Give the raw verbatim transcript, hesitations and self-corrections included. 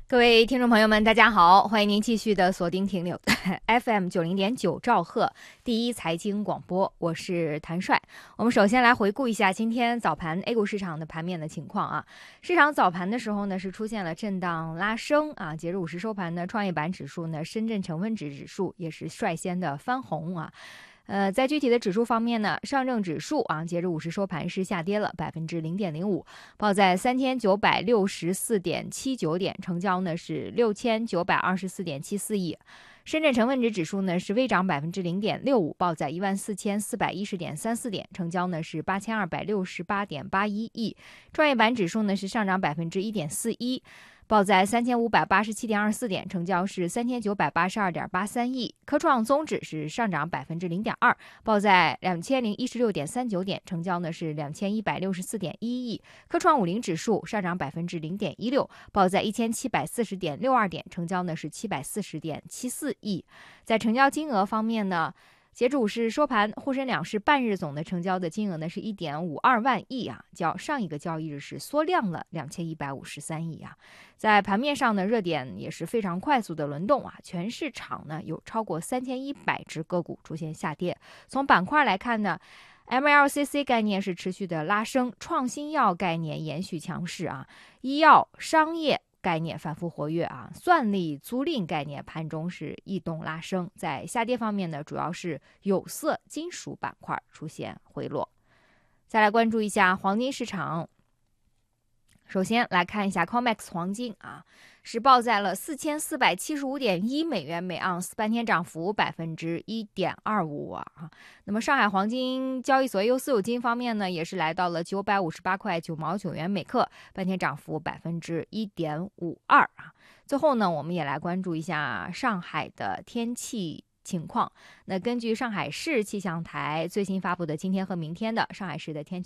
各位听众朋友们，大家好，欢迎您继续的锁定停留 F M 九零点九兆赫第一财经广播，我是谭帅。我们首先来回顾一下今天早盘 A 股市场的盘面的情况啊。市场早盘的时候呢，是出现了震荡拉升啊。截至午时收盘呢，创业板指数呢，深圳成分指指数也是率先的翻红啊。呃，在具体的指数方面呢，上证指数啊，截至午时收盘是下跌了百分之零点零五，报在三千九百六十四点七九点，成交呢是六千九百二十四点七四亿。深圳成分指指数呢是微涨百分之零点六五，报在一万四千四百一十点三四点，成交呢是八千二百六十八点八一亿。创业板指数呢是上涨百分之一点四一。报在三千五百八十七点二四点，成交是三千九百八十二点八三亿。科创综指是上涨百分之零点二，报在两千零一十六点三九点，成交呢是两千一百六十四点一亿。科创五零指数上涨百分之零点一六，报在一千七百四十点六二点，成交呢是七百四十点七四亿。在成交金额方面呢，截至午时收盘，沪深两市半日总的成交的金额呢是一点五二万亿啊，较上一个交易日是缩量了两千一百五十三亿啊。在盘面上呢，热点也是非常快速的轮动啊，全市场呢有超过三千一百只个股出现下跌。从板块来看呢，M L C C 概念是持续的拉升，创新药概念延续强势啊，医药、商业概念反复活跃啊，算力、租赁概念盘中是异动拉升。在下跌方面呢，主要是有色、金属板块出现回落。再来关注一下黄金市场。首先来看一下 C O M E X 黄金啊，是报在了四千四百七十五点一美元每盎司，半天涨幅百分之一点二五啊。那么上海黄金交易所 A 四九金方面呢，也是来到了九百五十八块九毛九元每克，半天涨幅百分之一点五二啊。最后呢，我们也来关注一下上海的天气情况。那根据上海市气象台最新发布的今天和明天的上海市的天气